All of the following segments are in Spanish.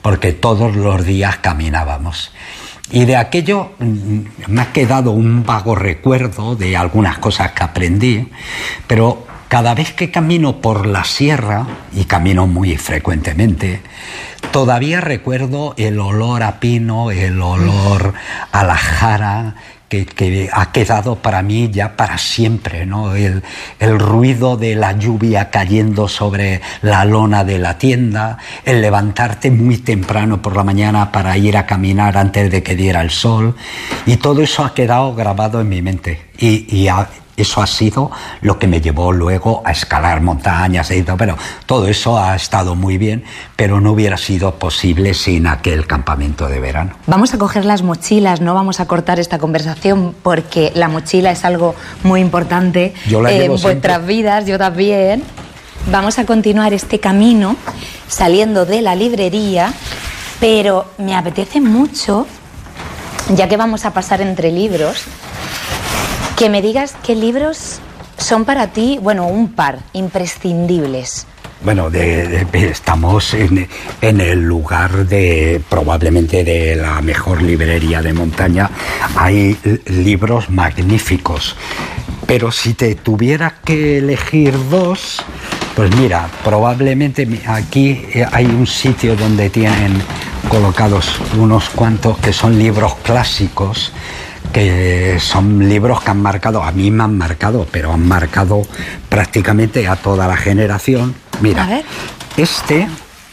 porque todos los días caminábamos. Y de aquello me ha quedado un vago recuerdo de algunas cosas que aprendí, pero cada vez que camino por la sierra, y camino muy frecuentemente, todavía recuerdo el olor a pino, el olor a la jara, que ha quedado para mí ya para siempre, ¿no? El ruido de la lluvia cayendo sobre la lona de la tienda, el levantarte muy temprano por la mañana para ir a caminar antes de que diera el sol, y todo eso ha quedado grabado en mi mente, eso ha sido lo que me llevó luego a escalar montañas y todo, pero todo eso ha estado muy bien, pero no hubiera sido posible sin aquel campamento de verano. Vamos a coger las mochilas, no vamos a cortar esta conversación porque la mochila es algo muy importante en vuestras vidas, yo también. Vamos a continuar este camino saliendo de la librería, pero me apetece mucho, ya que vamos a pasar entre libros, que me digas qué libros son para ti, bueno, un par, imprescindibles. Bueno, estamos en el lugar probablemente de la mejor librería de montaña. Hay libros magníficos, pero si te tuviera que elegir dos, pues mira, probablemente aquí hay un sitio donde tienen colocados unos cuantos que son libros clásicos, que son libros que han marcado, a mí me han marcado, pero han marcado prácticamente a toda la generación. Mira, este,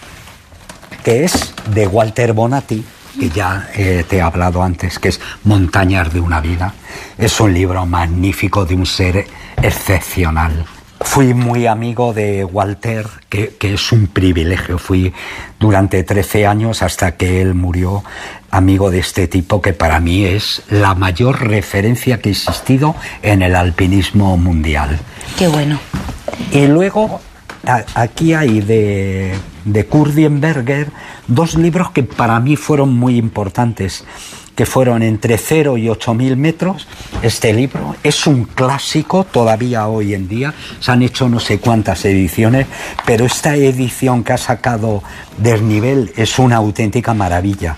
que es de Walter Bonatti, que ya te he hablado antes, que es Montañas de una vida, es un libro magnífico de un ser excepcional. Fui muy amigo de Walter, que es un privilegio. Fui durante 13 años, hasta que él murió, amigo de este tipo, que para mí es la mayor referencia que ha existido en el alpinismo mundial. ¡Qué bueno! Y luego, aquí hay de Kurt Diemberger dos libros que para mí fueron muy importantes, que fueron Entre 0 y 8.000 metros. Este libro es un clásico todavía hoy en día, se han hecho no sé cuántas ediciones, pero esta edición que ha sacado Desnivel es una auténtica maravilla.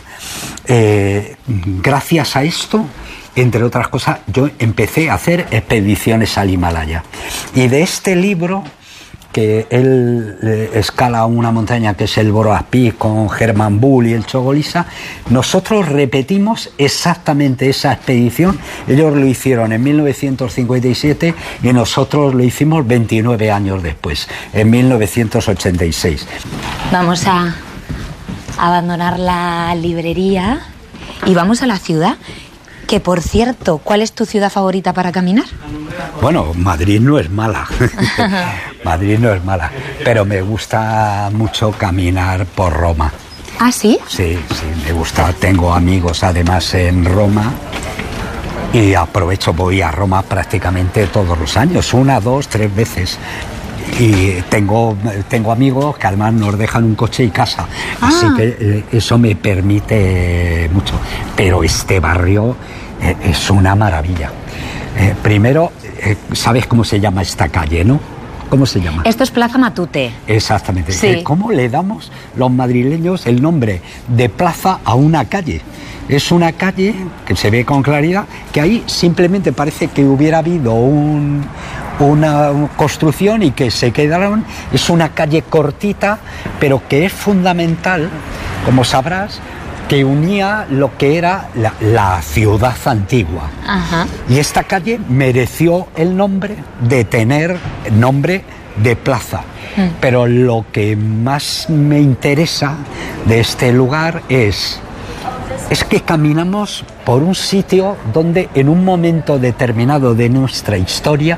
Gracias a esto, entre otras cosas, yo empecé a hacer expediciones al Himalaya, y de este libro, que él escala una montaña que es el Boras Peak con Hermann Bull y el Chogolisa, nosotros repetimos exactamente esa expedición. Ellos lo hicieron en 1957 y nosotros lo hicimos 29 años después, en 1986. Vamos a abandonar la librería y vamos a la ciudad. Que, por cierto, ¿cuál es tu ciudad favorita para caminar? Bueno, Madrid no es mala. Madrid no es mala, pero me gusta mucho caminar por Roma. ¿Ah, sí? Sí, me gusta. Tengo amigos además en Roma y aprovecho, voy a Roma prácticamente todos los años, 1, 2, 3 veces. Y tengo amigos que además nos dejan un coche y casa, así que eso me permite mucho. Pero este barrio es una maravilla. Primero, ¿sabes cómo se llama esta calle, no? ¿Cómo se llama? Esto es Plaza Matute. Exactamente. Sí. ¿Cómo le damos los madrileños el nombre de plaza a una calle? Es una calle que se ve con claridad, que ahí simplemente parece que hubiera habido una construcción y que se quedaron. Es una calle cortita, pero que es fundamental, como sabrás, que unía lo que era la ciudad antigua. Ajá. Y esta calle mereció el nombre de tener nombre de plaza. Pero lo que más me interesa de este lugar es que caminamos por un sitio donde en un momento determinado de nuestra historia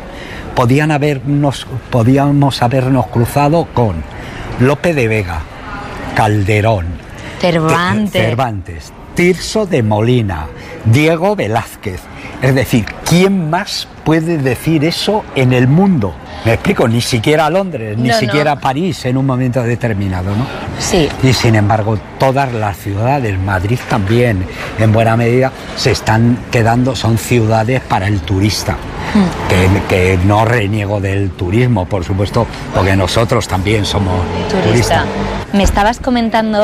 podíamos habernos cruzado con Lope de Vega, Calderón, Cervantes, Tirso de Molina, Diego Velázquez. Es decir, ¿quién más puede decir eso en el mundo? Me explico, ni siquiera Londres, ni siquiera París en un momento determinado, ¿no? Sí. Y sin embargo, todas las ciudades, Madrid también, en buena medida, se están quedando, son ciudades para el turista. Que no reniego del turismo, por supuesto, porque nosotros también somos turistas. Me estabas comentando